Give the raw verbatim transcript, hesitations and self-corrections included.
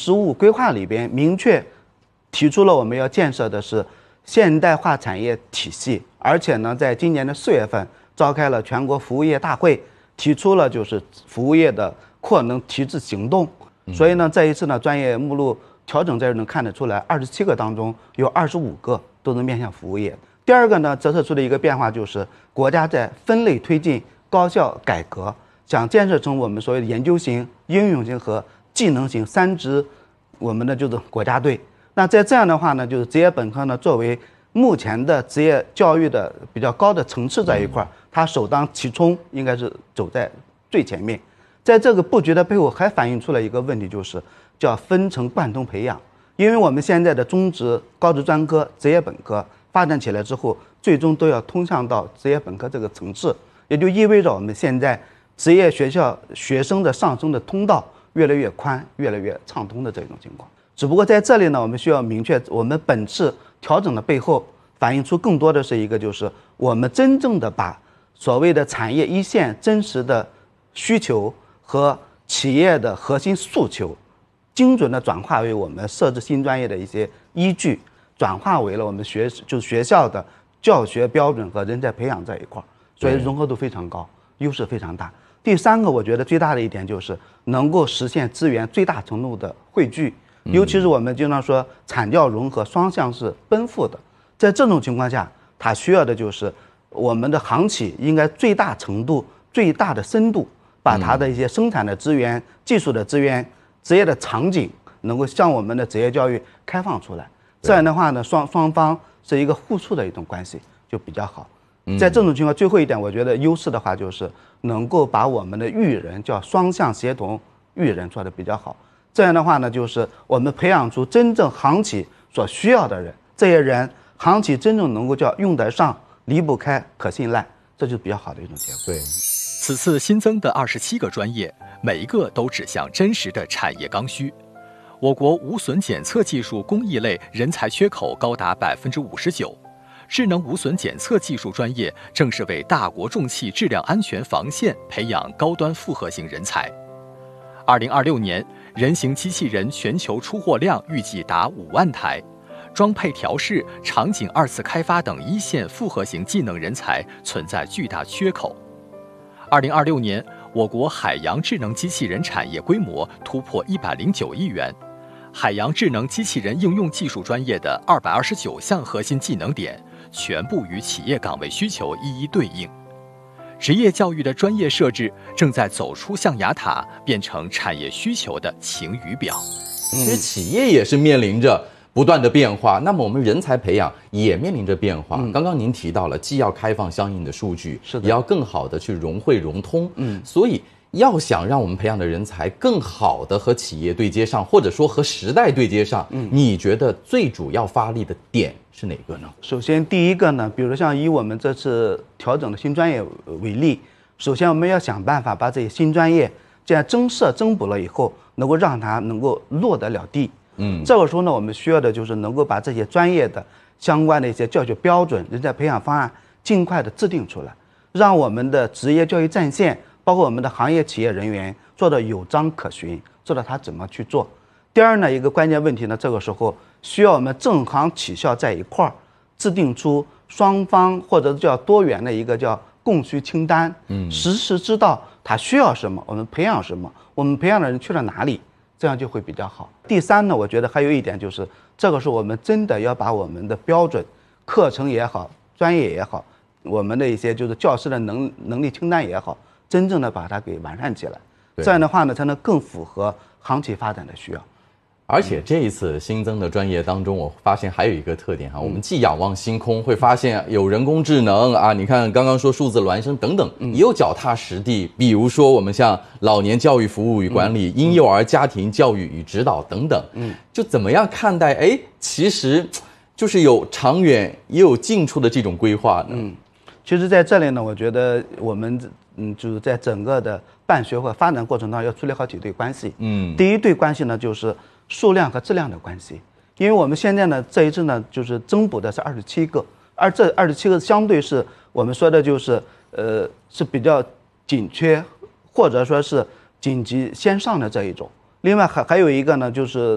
十五规划里边明确提出了我们要建设的是现代化产业体系，而且呢，在今年的四月份召开了全国服务业大会，提出了就是服务业的扩能提质行动。所以呢，这一次呢，专业目录调整这能看得出来，二十七个当中有二十五个都能面向服务业。第二个呢，折射出的一个变化就是国家在分类推进高校改革，想建设成我们所谓的研究型、应用型和技能型三支，我们的就是国家队。那在这样的话呢，就是职业本科呢，作为目前的职业教育的比较高的层次这一块，它首当其冲，应该是走在最前面。在这个布局的背后，还反映出了一个问题，就是叫分层贯通培养。因为我们现在的中职、高职专科、职业本科发展起来之后，最终都要通向到职业本科这个层次，也就意味着我们现在职业学校学生的上升的通道越来越宽、越来越畅通的这种情况。只不过在这里呢，我们需要明确，我们本次调整的背后反映出更多的是一个，就是我们真正的把所谓的产业一线真实的需求和企业的核心诉求，精准的转化为我们设置新专业的一些依据，转化为了我们学就是学校的教学标准和人才培养这一块，所以融合度非常高，优势非常大。第三个，我觉得最大的一点就是能够实现资源最大程度的汇聚，尤其是我们经常说产教融合双向是奔赴的，在这种情况下，它需要的就是我们的行企应该最大程度、最大的深度，把它的一些生产的资源、技术的资源、职业的场景，能够向我们的职业教育开放出来。这样的话呢，双双方是一个互促的一种关系，就比较好。在这种情况，最后一点，我觉得优势的话，就是能够把我们的育人叫双向协同育人做得比较好。这样的话呢，就是我们培养出真正行企所需要的人，这些人行企真正能够叫用得上、离不开、可信赖，这就是比较好的一种结果。 对， 此次新增的二十七个专业，每一个都指向真实的产业刚需。我国无损检测技术工艺类人才缺口高达百分之五十九，智能无损检测技术专业正是为大国重器质量安全防线培养高端复合型人才。二零二六年，人形机器人全球出货量预计达五万台，装配调试、场景二次开发等一线复合型技能人才存在巨大缺口。二零二六年，我国海洋智能机器人产业规模突破一百零九亿元，海洋智能机器人应用技术专业的二百二十九项核心技能点，全部与企业岗位需求一一对应。职业教育的专业设置正在走出象牙塔，变成产业需求的晴雨表。 其实企业也是面临着不断的变化，那么我们人才培养也面临着变化。嗯、刚刚您提到了，既要开放相应的数据， 是的， 也要更好的去融会融通。嗯，所以要想让我们培养的人才更好的和企业对接上，或者说和时代对接上，嗯，你觉得最主要发力的点是哪个呢？ 首先，第一个呢，比如像以我们这次调整的新专业为例，首先我们要想办法把这些新专业这样增设增补了以后，能够让它能够落得了地。嗯，这个时候呢，我们需要的就是能够把这些专业的相关的一些教学标准、人才培养方案尽快的制定出来，让我们的职业教育战线，包括我们的行业企业人员做到有章可循，做到他怎么去做。第二呢，一个关键问题呢，这个时候需要我们政行企校在一块儿制定出双方或者叫多元的一个叫供需清单，嗯，实时知道他需要什么，我们培养什么，我们培养的人去了哪里，这样就会比较好。第三呢，我觉得还有一点就是，这个是我们真的要把我们的标准、课程也好、专业也好，我们的一些就是教师的能能力清单也好，真正的把它给完善起来。这样的话呢，才能更符合行企发展的需要。 而且这一次新增的专业当中，我发现还有一个特点哈，我们既仰望星空，会发现有人工智能啊，你看刚刚说数字孪生等等，也有脚踏实地，比如说我们像老年教育服务与管理、婴幼儿家庭教育与指导等等，嗯，就怎么样看待？哎，其实就是有长远也有近处的这种规划呢。嗯， 其实在这里呢，我觉得我们嗯就是在整个的办学或发展过程当中要处理好几对关系。嗯，第一对关系呢就是数量和质量的关系，因为我们现在呢这一次呢就是增补的是二十七个，而这二十七个相对是我们说的就是呃是比较紧缺或者说是紧急先上的这一种。另外还还有一个呢就是